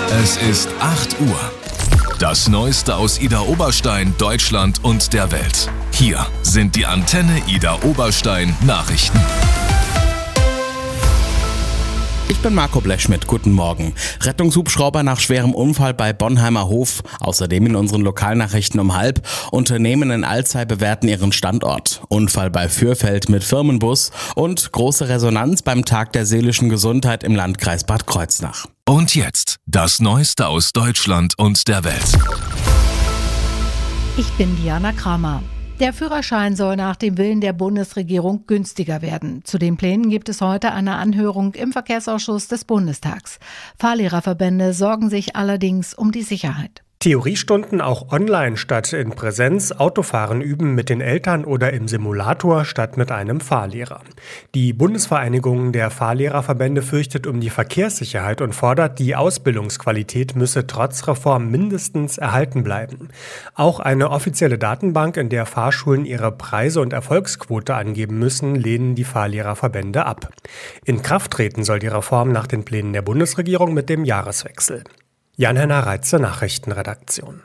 Es ist 8 Uhr. Das Neueste aus Idar Oberstein, Deutschland und der Welt. Hier sind die Antenne Idar Oberstein Nachrichten. Ich bin Marco Blechschmidt, guten Morgen. Rettungshubschrauber nach schwerem Unfall bei Bonheimer Hof. Außerdem in unseren Lokalnachrichten um 12:30. Unternehmen in Alzey bewerten ihren Standort. Unfall bei Fürfeld mit Firmenbus und große Resonanz beim Tag der seelischen Gesundheit im Landkreis Bad Kreuznach. Und jetzt das Neueste aus Deutschland und der Welt. Ich bin Diana Kramer. Der Führerschein soll nach dem Willen der Bundesregierung günstiger werden. Zu den Plänen gibt es heute eine Anhörung im Verkehrsausschuss des Bundestags. Fahrlehrerverbände sorgen sich allerdings um die Sicherheit. Theoriestunden auch online statt in Präsenz, Autofahren üben mit den Eltern oder im Simulator statt mit einem Fahrlehrer. Die Bundesvereinigung der Fahrlehrerverbände fürchtet um die Verkehrssicherheit und fordert, die Ausbildungsqualität müsse trotz Reform mindestens erhalten bleiben. Auch eine offizielle Datenbank, in der Fahrschulen ihre Preise und Erfolgsquote angeben müssen, lehnen die Fahrlehrerverbände ab. In Kraft treten soll die Reform nach den Plänen der Bundesregierung mit dem Jahreswechsel. Jan-Henner Reitze, Nachrichtenredaktion.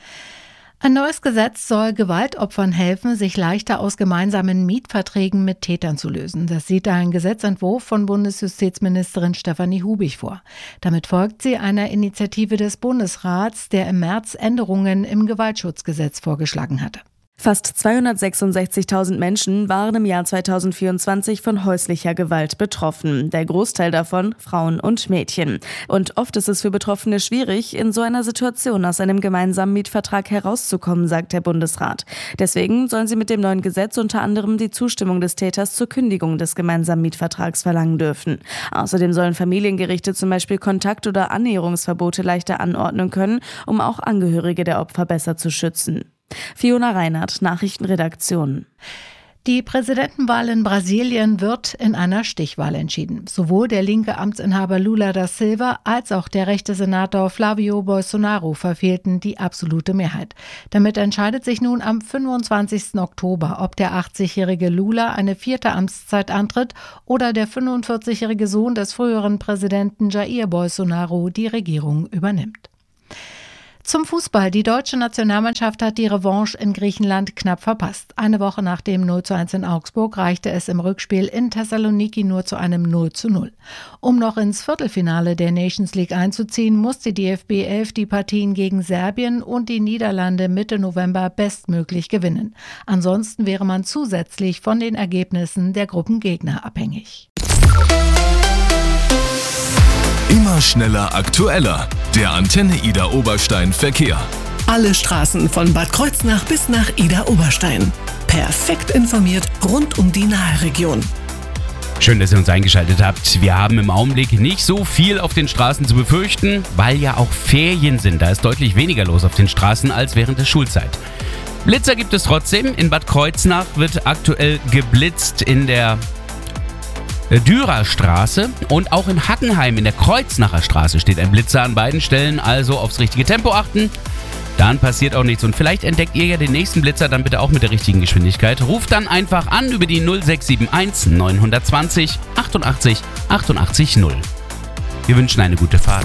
Ein neues Gesetz soll Gewaltopfern helfen, sich leichter aus gemeinsamen Mietverträgen mit Tätern zu lösen. Das sieht ein Gesetzentwurf von Bundesjustizministerin Stefanie Hubig vor. Damit folgt sie einer Initiative des Bundesrats, der im März Änderungen im Gewaltschutzgesetz vorgeschlagen hatte. Fast 266.000 Menschen waren im Jahr 2024 von häuslicher Gewalt betroffen. Der Großteil davon Frauen und Mädchen. Und oft ist es für Betroffene schwierig, in so einer Situation aus einem gemeinsamen Mietvertrag herauszukommen, sagt der Bundesrat. Deswegen sollen sie mit dem neuen Gesetz unter anderem die Zustimmung des Täters zur Kündigung des gemeinsamen Mietvertrags verlangen dürfen. Außerdem sollen Familiengerichte zum Beispiel Kontakt- oder Annäherungsverbote leichter anordnen können, um auch Angehörige der Opfer besser zu schützen. Fiona Reinhardt, Nachrichtenredaktion. Die Präsidentenwahl in Brasilien wird in einer Stichwahl entschieden. Sowohl der linke Amtsinhaber Lula da Silva als auch der rechte Senator Flávio Bolsonaro verfehlten die absolute Mehrheit. Damit entscheidet sich nun am 25. Oktober, ob der 80-jährige Lula eine 4. Amtszeit antritt oder der 45-jährige Sohn des früheren Präsidenten Jair Bolsonaro die Regierung übernimmt. Zum Fußball. Die deutsche Nationalmannschaft hat die Revanche in Griechenland knapp verpasst. Eine Woche nach dem 0:1 in Augsburg reichte es im Rückspiel in Thessaloniki nur zu einem 0:0. Um noch ins Viertelfinale der Nations League einzuziehen, muss die DFB 11 die Partien gegen Serbien und die Niederlande Mitte November bestmöglich gewinnen. Ansonsten wäre man zusätzlich von den Ergebnissen der Gruppengegner abhängig. Immer schneller, aktueller. Der Antenne Idar Oberstein Verkehr. Alle Straßen von Bad Kreuznach bis nach Idar Oberstein. Perfekt informiert rund um die Nahe-Region. Schön, dass ihr uns eingeschaltet habt. Wir haben im Augenblick nicht so viel auf den Straßen zu befürchten, weil ja auch Ferien sind. Da ist deutlich weniger los auf den Straßen als während der Schulzeit. Blitzer gibt es trotzdem. In Bad Kreuznach wird aktuell geblitzt in der Dürerstraße und auch in Hackenheim in der Kreuznacher Straße steht ein Blitzer an beiden Stellen, also aufs richtige Tempo achten. Dann passiert auch nichts und vielleicht entdeckt ihr ja den nächsten Blitzer dann bitte auch mit der richtigen Geschwindigkeit. Ruft dann einfach an über die 0671 920 88 88 0. Wir wünschen eine gute Fahrt.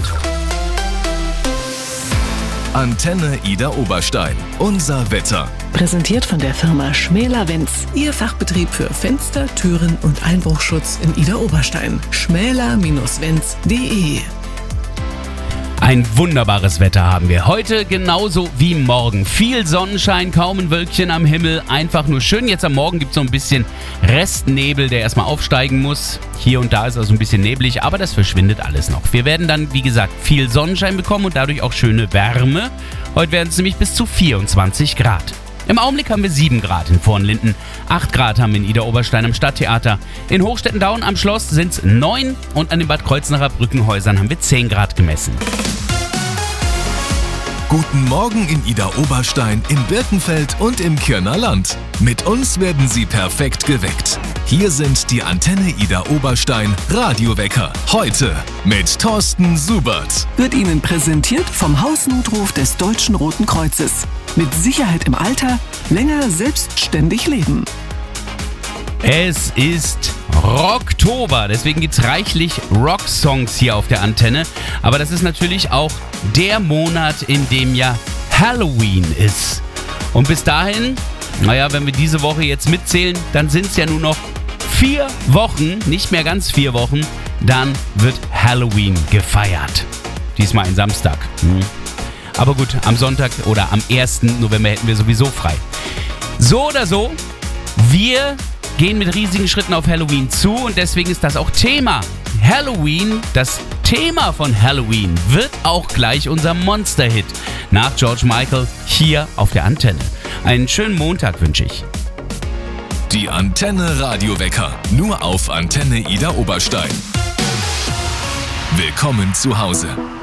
Antenne Idar Oberstein. Unser Wetter. Präsentiert von der Firma Schmäler-Wenz. Ihr Fachbetrieb für Fenster, Türen und Einbruchschutz in Idar Oberstein. schmäler-wenz.de. Ein wunderbares Wetter haben wir heute, genauso wie morgen. Viel Sonnenschein, kaum ein Wölkchen am Himmel, einfach nur schön. Jetzt am Morgen gibt es so ein bisschen Restnebel, der erstmal aufsteigen muss. Hier und da ist also ein bisschen neblig, aber das verschwindet alles noch. Wir werden dann, wie gesagt, viel Sonnenschein bekommen und dadurch auch schöne Wärme. Heute werden es nämlich bis zu 24 Grad. Im Augenblick haben wir 7 Grad in Vornlinden, 8 Grad haben wir in Idar Oberstein am Stadttheater. In Hochstetten-Daun am Schloss sind es 9 und an den Bad Kreuznacher Brückenhäusern haben wir 10 Grad gemessen. Guten Morgen in Idar Oberstein, in Birkenfeld und im Kirner Land. Mit uns werden Sie perfekt geweckt. Hier sind die Antenne Idar Oberstein Radiowecker. Heute mit Thorsten Subert. Wird Ihnen präsentiert vom Hausnotruf des Deutschen Roten Kreuzes. Mit Sicherheit im Alter, länger selbstständig leben. Es ist Rocktober. Deswegen gibt es reichlich Rock-Songs hier auf der Antenne. Aber das ist natürlich auch der Monat, in dem ja Halloween ist. Und bis dahin, wenn wir diese Woche jetzt mitzählen, dann sind es ja nur noch 4 Wochen, nicht mehr ganz 4 Wochen, dann wird Halloween gefeiert. Diesmal ein Samstag. Aber gut, am Sonntag oder am 1. November hätten wir sowieso frei. So oder so, wir gehen mit riesigen Schritten auf Halloween zu und deswegen ist das auch Thema. Halloween, das Thema von Halloween, wird auch gleich unser Monster-Hit nach George Michael hier auf der Antenne. Einen schönen Montag wünsche ich. Die Antenne Radiowecker, nur auf Antenne Idar Oberstein. Willkommen zu Hause.